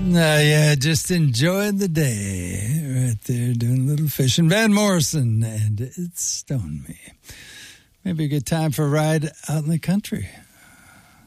Yeah, just enjoying the day right there, doing a little fishing. Van Morrison, and It Stoned Me. Maybe a good time for a ride out in the country.